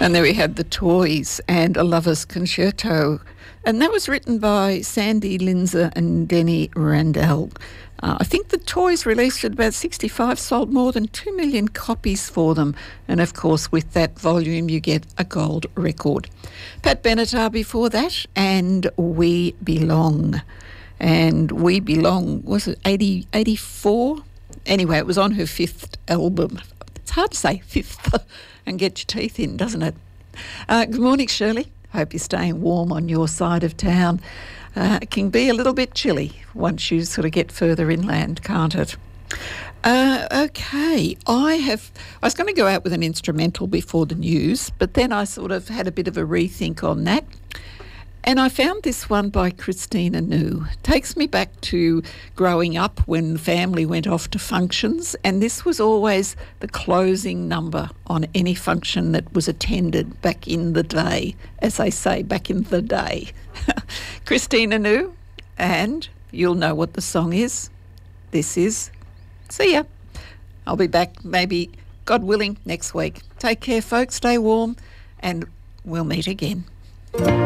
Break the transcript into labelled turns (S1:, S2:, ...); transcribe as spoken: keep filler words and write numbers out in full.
S1: And there we had The Toys and A Lover's Concerto. And that was written by Sandy Linzer and Denny Randell. Uh, I think The Toys released at about sixty-five, sold more than two million copies for them. And of course, with that volume, you get a gold record. Pat Benatar before that, and We Belong. And We Belong, was it eighty, eighty-four? Anyway, it was on her fifth album. It's hard to say fifth and get your teeth in, doesn't it? Uh, good morning, Shirley. Hope you're staying warm on your side of town. Uh, it can be a little bit chilly once you sort of get further inland, can't it? Uh, okay, I have. I was going to go out with an instrumental before the news, but then I sort of had a bit of a rethink on that. And I found this one by Christina New. Takes me back to growing up when family went off to functions, and this was always the closing number on any function that was attended back in the day, as they say, back in the day. Christina New, and you'll know what the song is. This is See Ya. I'll be back maybe, God willing, next week. Take care, folks. Stay warm, and we'll meet again.